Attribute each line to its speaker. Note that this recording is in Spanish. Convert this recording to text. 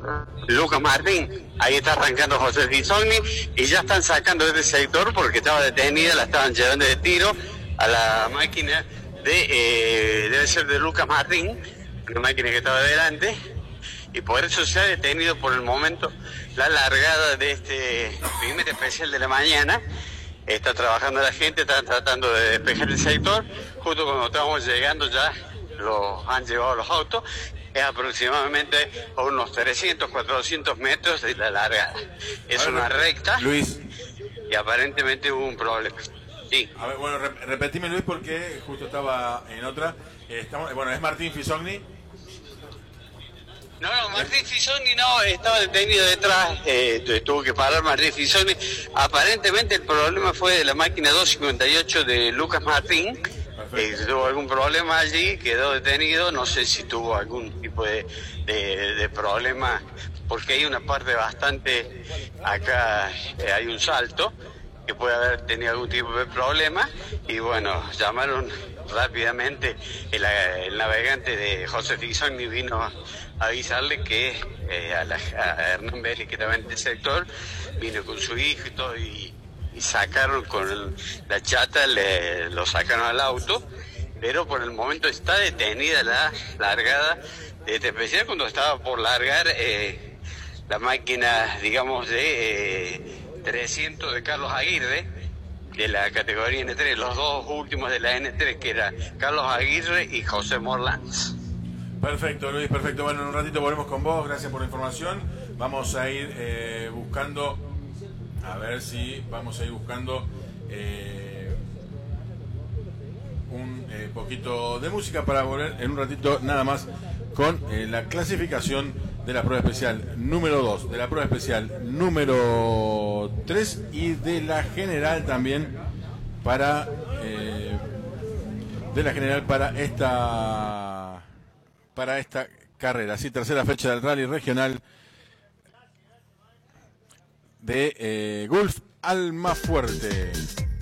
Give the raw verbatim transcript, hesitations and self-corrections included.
Speaker 1: Lucas Martín. Ahí está arrancando José Fisogni y ya están sacando de este sector porque estaba detenida, la estaban llevando de tiro a la máquina de, eh, debe ser de Lucas Martín, una máquina que estaba delante, y por eso se ha detenido por el momento la largada de este primer especial de la mañana. Está trabajando la gente, están tratando de despejar el sector. Justo cuando estamos llegando ya los han llevado los autos. Es aproximadamente a unos trescientos, cuatrocientos metros de la largada. Es
Speaker 2: ver,
Speaker 1: una recta,
Speaker 2: Luis,
Speaker 1: y aparentemente hubo un problema. Sí.
Speaker 2: A ver, bueno, rep repetime, Luis, porque justo estaba en otra. Eh, estamos, bueno, es Martín Fisogni.
Speaker 1: No, no, Martín Fisogni no, estaba detenido detrás, eh, tuvo que parar Martín Fisogni. Aparentemente el problema fue de la máquina doscientos cincuenta y ocho de Lucas Martín. Eh, tuvo algún problema allí, quedó detenido, no sé si tuvo algún tipo de, de, de problema, porque hay una parte bastante, acá eh, hay un salto, que puede haber tenido algún tipo de problema, y bueno, llamaron rápidamente, el, el navegante de José Fisogni vino a avisarle que eh, a, la, a Hernán Vélez, que estaba en este sector, vino con su hijo y todo, y, y sacaron con el, la chata, le, lo sacaron al auto, pero por el momento está detenida la largada de este especial cuando estaba por largar eh, la máquina, digamos, de eh, trescientos de Carlos Aguirre, de la categoría N tres, los dos últimos de la N tres, que era Carlos Aguirre y José Morlanz.
Speaker 2: Perfecto, Luis, perfecto. Bueno, en un ratito volvemos con vos, gracias por la información. Vamos a ir eh, buscando, a ver si vamos a ir buscando eh, un eh, poquito de música para volver en un ratito nada más con eh, la clasificación de la prueba especial número dos, de la prueba especial número tres y de la general también para eh, de la general para esta para esta carrera, sí, tercera fecha del rally regional de eh, Gulf Almafuerte.